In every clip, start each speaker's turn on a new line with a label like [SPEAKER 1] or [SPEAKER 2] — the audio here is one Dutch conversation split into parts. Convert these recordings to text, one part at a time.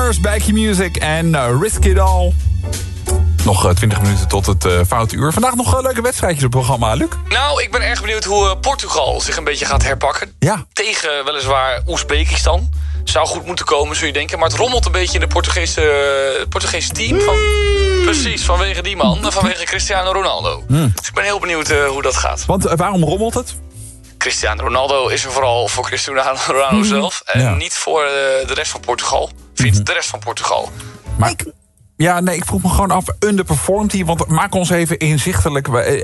[SPEAKER 1] Tremors, Back Your Music en Risk It All. Nog 20 minuten tot het foute uur. Vandaag nog leuke wedstrijdjes op het programma, Luc.
[SPEAKER 2] Nou, ik ben erg benieuwd hoe Portugal zich een beetje gaat herpakken.
[SPEAKER 1] Ja.
[SPEAKER 2] Tegen weliswaar Oezbekistan. Zou goed moeten komen, zul je denken. Maar het rommelt een beetje in de Portugese team. Precies, vanwege die man. Vanwege Cristiano Ronaldo. Dus ik ben heel benieuwd hoe dat gaat.
[SPEAKER 1] Want waarom rommelt het?
[SPEAKER 2] Cristiano Ronaldo is er vooral voor Cristiano Ronaldo zelf. En niet voor de rest van Portugal. Vindt de rest van Portugal.
[SPEAKER 1] Maar ik vroeg me gewoon af, underperformt hij? Want maak ons even inzichtelijk.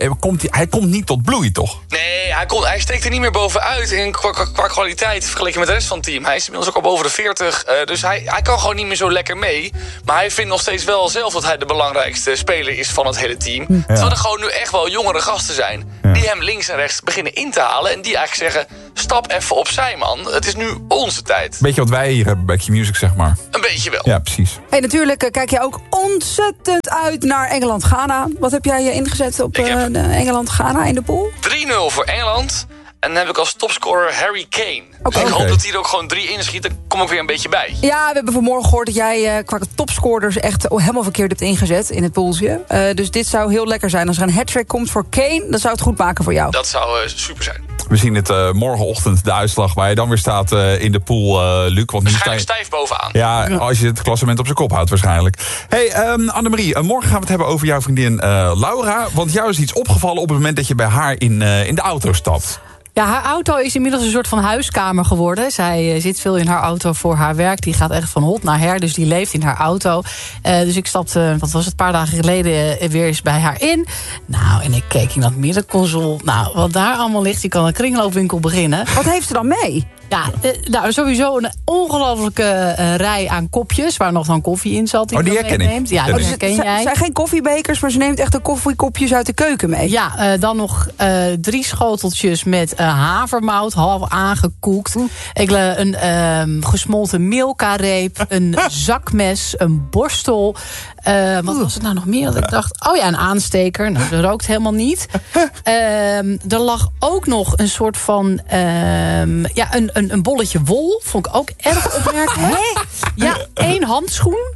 [SPEAKER 1] Hij komt niet tot bloei, toch?
[SPEAKER 2] Nee, hij steekt er niet meer bovenuit qua kwaliteit vergeleken met de rest van het team. Hij is inmiddels ook al boven de 40. Dus hij kan gewoon niet meer zo lekker mee. Maar hij vindt nog steeds wel zelf dat hij de belangrijkste speler is van het hele team. Terwijl er gewoon nu echt wel jongere gasten zijn. Die hem links en rechts beginnen in te halen. En die eigenlijk zeggen, stap even opzij, man. Het is nu onze tijd.
[SPEAKER 1] Beetje wat wij hier hebben bij Q-Music, zeg maar.
[SPEAKER 2] Een beetje wel.
[SPEAKER 1] Ja, precies.
[SPEAKER 3] Hey, natuurlijk kijk je ook ontzettend uit naar Engeland-Ghana. Wat heb jij ingezet op Engeland-Ghana in de pool?
[SPEAKER 2] 3-0 voor Engeland. En dan heb ik als topscorer Harry Kane. Dus ik hoop dat hij er ook gewoon 3 inschiet. Dan kom ik weer een beetje bij.
[SPEAKER 3] Ja, we hebben vanmorgen gehoord dat jij qua topscorers echt helemaal verkeerd hebt ingezet in het poolsje. Dus dit zou heel lekker zijn. Als er een hat-trick komt voor Kane, dan zou het goed maken voor jou.
[SPEAKER 2] Dat zou super zijn.
[SPEAKER 1] We zien het morgenochtend, de uitslag, waar je dan weer staat in de pool, Luc. Want nu
[SPEAKER 2] waarschijnlijk stijf bovenaan.
[SPEAKER 1] Ja, als je het klassement op zijn kop houdt waarschijnlijk. Hey, Annemarie, morgen gaan we het hebben over jouw vriendin Laura. Want jou is iets opgevallen op het moment dat je bij haar in de auto stapt.
[SPEAKER 4] Ja, haar auto is inmiddels een soort van huiskamer geworden. Zij zit veel in haar auto voor haar werk. Die gaat echt van hot naar her, dus die leeft in haar auto. Dus ik stapte, wat was het, een paar dagen geleden weer eens bij haar in. Nou, en ik keek in dat middenconsole. Nou, wat daar allemaal ligt, je kan een kringloopwinkel beginnen.
[SPEAKER 3] Wat heeft ze dan mee?
[SPEAKER 4] Ja, nou, sowieso een ongelofelijke rij aan kopjes... waar nog dan koffie in zat.
[SPEAKER 1] Die herken ik.
[SPEAKER 4] Ja,
[SPEAKER 3] dus
[SPEAKER 4] die herken jij.
[SPEAKER 3] Het zijn geen koffiebekers, maar ze neemt echt de koffiekopjes uit de keuken mee.
[SPEAKER 4] Ja, dan nog 3 schoteltjes met havermout, half aangekoekt. Een gesmolten milka-reep, een zakmes, een borstel... wat was het nou nog meer dat ik dacht? Oh ja, een aansteker. Nou, dat rookt helemaal niet. Er lag ook nog een soort van... een bolletje wol. Vond ik ook erg opmerkelijk. Ja, 1 handschoen.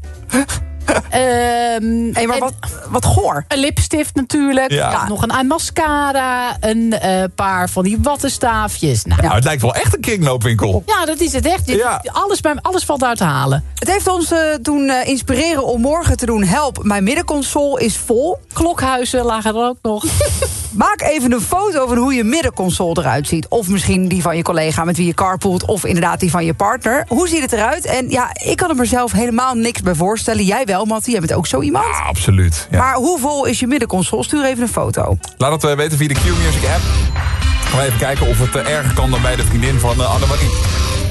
[SPEAKER 3] Maar wat goor.
[SPEAKER 4] Een lipstift natuurlijk. Ja, nog een mascara. Een paar van die wattenstaafjes. Nou,
[SPEAKER 1] het lijkt wel echt een kringloopwinkel.
[SPEAKER 4] Ja, dat is het echt.
[SPEAKER 1] Ja.
[SPEAKER 4] Alles valt daar te halen.
[SPEAKER 3] Het heeft ons toen inspireren om morgen te doen... Help, mijn middenconsole is vol.
[SPEAKER 4] Klokhuizen lagen er ook nog.
[SPEAKER 3] Maak even een foto van hoe je middenconsole eruit ziet. Of misschien die van je collega met wie je carpoolt... of inderdaad die van je partner. Hoe ziet het eruit? En ja, ik kan er mezelf helemaal niks bij voorstellen. Jij wel, Mattie. Jij bent ook zo iemand.
[SPEAKER 1] Ja, absoluut. Ja.
[SPEAKER 3] Maar hoe vol is je middenconsole? Stuur even een foto.
[SPEAKER 1] Laat het weten via de Q-Music app. Gaan we even kijken of het erger kan dan bij de vriendin van Annemarie.